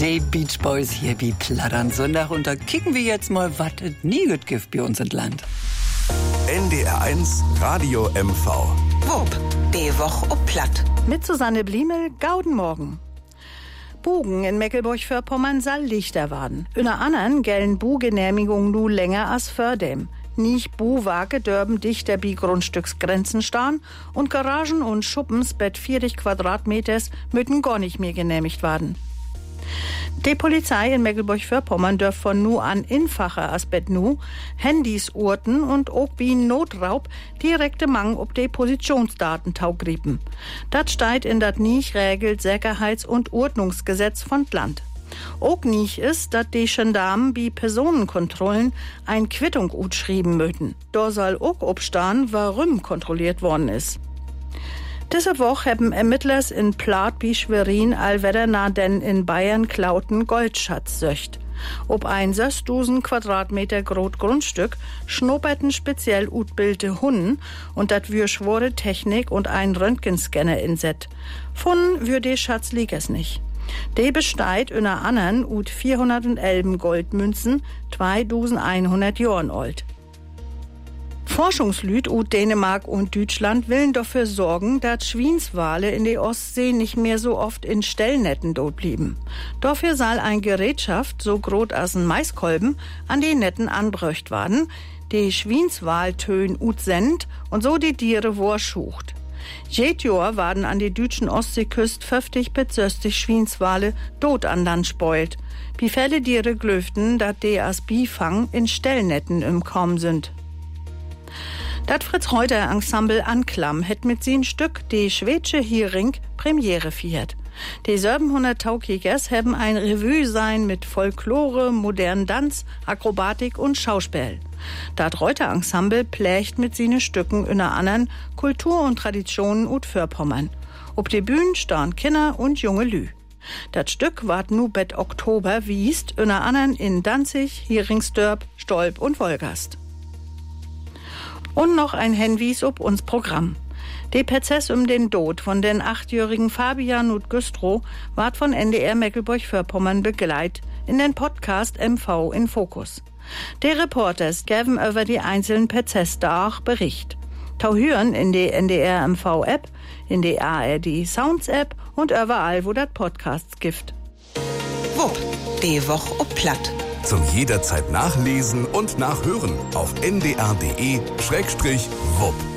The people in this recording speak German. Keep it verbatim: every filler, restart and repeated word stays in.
Die Beach Boys hier wie plattern Sonntag und da kicken wir jetzt mal, was es nie gut gibt bei uns im Land. N D R eins Radio M V. Wupp, die Woch ob Platt. Mit Susanne Bliemel, gauden Morgen. Bugen in Mecklenburg-Vorpommern soll lichter werden. Unter anderem gelten Bu-Genehmigungen nu länger als fördem. Nicht Bu-Wage dürben dichter bi Grundstücksgrenzen stehen und Garagen und Schuppens bet vierzig Quadratmeters müssen gar nicht mehr genehmigt werden. Die Polizei in Mecklenburg-Vorpommern dürft von nu an einfacher als bet nu Handys orten und auch wie Notraub direkte Mang ob die Positionsdaten taugrieben. Das steht in dat nicht regelt Sicherheits- und Ordnungsgesetz von Land. Auch nicht ist, dass die Gendarmen wie Personenkontrollen ein Quittung utschrieben möchten. Da soll auch obstan, warum kontrolliert worden ist. Diese Woche haben Ermittlers in Plath wie Schwerin allwedder na denn in Bayern klauten Goldschatz söcht. Ob ein sechstausend Quadratmeter groß Grundstück schnupperten speziell utbildete Hunden und dat wür schwore Technik und ein Röntgenscanner inset. Von wür de Schatz lieg es nicht. De besteht unter anderen ut vierhundertelf Goldmünzen, zweitausendeinhundert Jahren alt. Forschungslüd ut Dänemark und Deutschland willen dafür sorgen, dass Schwienswale in der Ostsee nicht mehr so oft in Stellnetten dort blieben. Dafür soll ein Gerätschaft, so groß als ein Maiskolben, an die Netten anbröcht werden, die Schwienswaltönen ut sendt und so die Tiere vorschucht. Jet Jahr werden an die deutschen Ostseeküste fünfzig bis sechzig Schwienswale tot an Land spoilt. Wie viele Tiere glöften, dat die als Bifang in Stellnetten im Kommen sind. Dat Fritz-Reuter-Ensemble Anklam het mit sin Stück die schwedische Hering Premiere feiert. Die siebenhundert Taukigers haben ein Revue sein mit Folklore, modernen Tanz, Akrobatik und Schauspiel. Dat Reuter-Ensemble plächt mit sine Stücken unter anderen Kultur und Traditionen ut Vorpommern. Ob die Bühnen stehen Kinder und junge Lü. Dat Stück ward nu bet Oktober wiest, unter anderem in Danzig, Heringsdörp, Stolp und Wolgast. Und noch ein Hinweis ob uns Programm. Die Prozess um den Tod von den achtjährigen Fabian und Güstrow ward von N D R Mecklenburg-Vorpommern begleitet in den Podcast M V in Fokus. Die Reporters geben über die einzelnen Prozesstage Bericht. Tauhüren in die N D R M V App, in die A R D Sounds App und überall, wo das Podcasts gibt. Wupp, die Woch ob Platt. Zum jederzeit nachlesen und nachhören auf n d r punkt d e slash wupp.